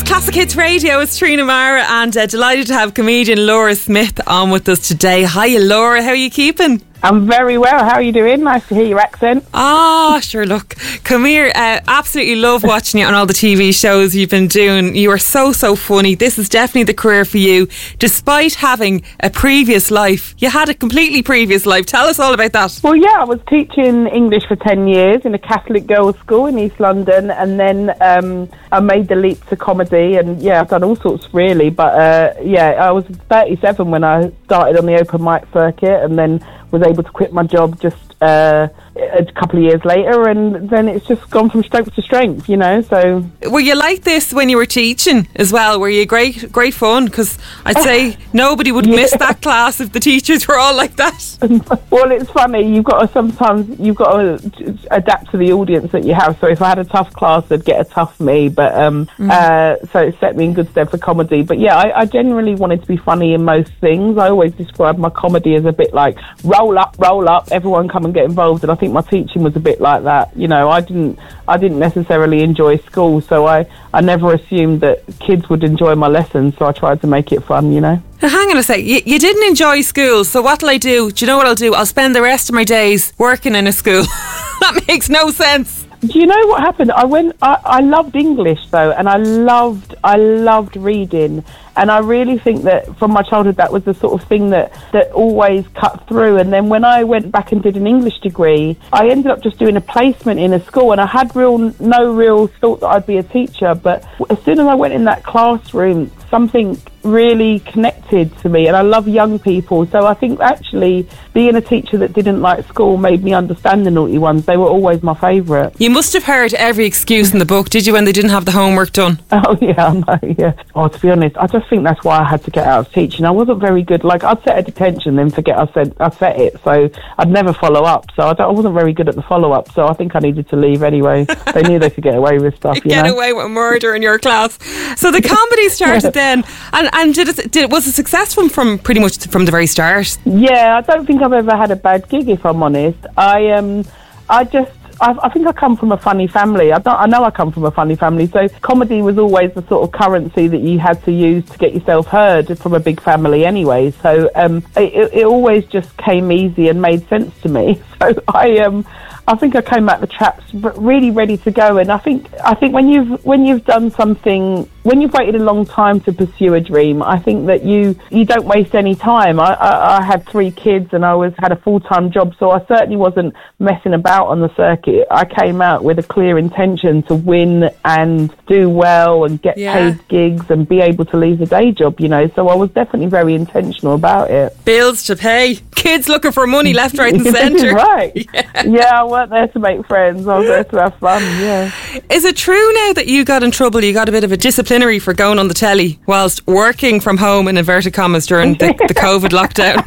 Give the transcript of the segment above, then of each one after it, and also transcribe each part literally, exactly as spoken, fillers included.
Classic Hits Radio, it's Trina Mara, and uh, delighted to have comedian Laura Smith on with us today. Hiya Laura, how are you keeping? I'm very well. How are you doing? Nice to hear your accent. Ah, oh, sure, look. Come here. Uh, absolutely love watching you on all the T V shows you've been doing. You are so, so funny. This is definitely the career for you. Despite having a previous life, you had a completely previous life. Tell us all about that. Well, yeah, I was teaching English for ten years in a Catholic girls' school in East London, and then um, I made the leap to comedy, and yeah, I've done all sorts really. But uh, yeah, I was thirty-seven when I started on the open mic circuit, and then was able to quit my job just uh, a couple of years later, and then it's just gone from strength to strength, you know. So, were you like this when you were teaching as well? Were you great, great fun? Because I'd say nobody would yeah. miss that class if the teachers were all like that. Well, it's funny. You've got to sometimes you've got to adapt to the audience that you have. So, if I had a tough class, they'd get a tough me. But um, mm. uh, so it set me in good stead for comedy. But yeah, I, I generally wanted to be funny in most things. I always describe my comedy as a bit like roll up, roll up, everyone come and get involved. And I think my teaching was a bit like that. You know, I didn't I didn't necessarily enjoy school, so I, I never assumed that kids would enjoy my lessons, so I tried to make it fun, you know. Now, hang on a sec, you, you didn't enjoy school, so what'll I do? Do you know what I'll do? I'll spend the rest of my days working in a school. That makes no sense. Do you know what happened? I went. I, I loved English though, and I loved. I loved reading, and I really think that from my childhood that was the sort of thing that that always cut through. And then when I went back and did an English degree, I ended up just doing a placement in a school, and I had real no real thought that I'd be a teacher. But as soon as I went in that classroom, something really connected to me, and I love young people, so I think actually being a teacher that didn't like school made me understand the naughty ones. They were always my favourite. You must have heard every excuse in the book, did you, when they didn't have the homework done? Oh yeah, I know, yeah. Oh, to be honest, I just think that's why I had to get out of teaching. I wasn't very good. Like, I'd set a detention, then forget I said I set it, so I'd never follow up. So I, don't, I wasn't very good at the follow up. So I think I needed to leave anyway. They knew they could get away with stuff. You get know? away with murder in your class. So the comedy started then, and and did it, did it was it successful from pretty much from the very start? Yeah, I don't think I've ever had a bad gig, if I'm honest. I um, I just. I, I think I come from a funny family. I, don't, I know I come from a funny family, so comedy was always the sort of currency that you had to use to get yourself heard from a big family anyway. So um, it, it always just came easy and made sense to me. So I um, I think I came out the traps really ready to go. And I think I think when you've when you've done something, when you've waited a long time to pursue a dream, I think that you you don't waste any time. I, I, I had three kids and I was had a full-time job, so I certainly wasn't messing about on the circuit. I came out with a clear intention to win and do well and get yeah. paid gigs and be able to leave the day job, you know. So I was definitely very intentional about it. Bills to pay, kids looking for money left, right and centre. Right. Yeah. yeah, I weren't there to make friends. I was there to have fun, yeah. Is it true now that you got in trouble, you got a bit of a disciplinary for going on the telly whilst working from home in inverted commas during the, the COVID lockdown?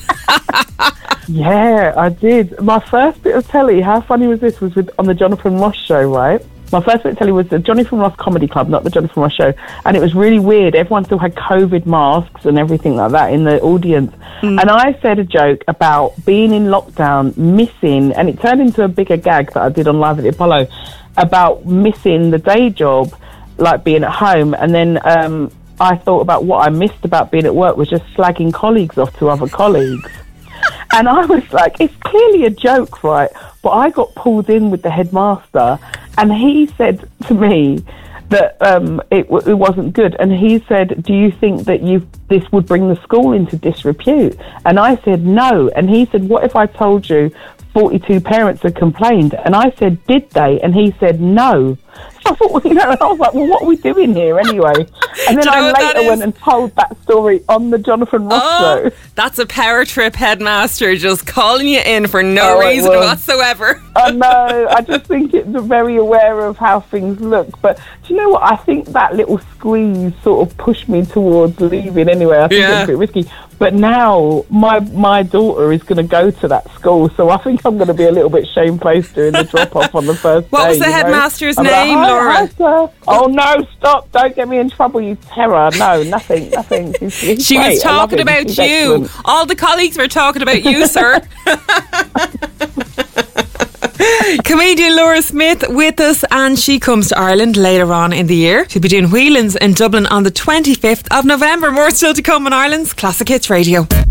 Yeah, I did. My first bit of telly, how funny was this, was with on the Jonathan Ross show, right? My first bit of telly was the Jonathan Ross Comedy Club, not the Jonathan Ross show. And it was really weird. Everyone still had COVID masks and everything like that in the audience. Mm. And I said a joke about being in lockdown, missing, and it turned into a bigger gag that I did on Live at the Apollo, about missing the day job, like being at home. And then um, I thought about what I missed about being at work was just slagging colleagues off to other colleagues. And I was like, it's clearly a joke, right? But I got pulled in with the headmaster, and he said to me that um, it, w- it wasn't good. And he said, do you think that you this would bring the school into disrepute? And I said, no. And he said, what if I told you forty-two parents had complained? And I said, did they? And he said, no. So I thought, well, you know, and I was like, well, what are we doing here anyway? And then I later went and told that story on the Jonathan Ross oh, show. That's a power trip headmaster just calling you in for no oh, reason whatsoever. I know. I just think it's very aware of how things look. But do you know what? I think that little squeeze sort of pushed me towards leaving anyway. I think yeah. it's a bit risky. But now my my daughter is going to go to that school, so I think I'm going to be a little bit shamefaced doing the drop-off on the first what day. What was the headmaster's know? name, like, Laura? Hi, hi, oh, no, stop. Don't get me in trouble, you terror. No, nothing, nothing. He's, he's she great. was talking about he's you. Excellent. All the colleagues were talking about you, sir. Comedian Laura Smith with us, and she comes to Ireland later on in the year. She'll be doing Whelan's in Dublin on the twenty-fifth of November. More still to come on Ireland's Classic Hits Radio.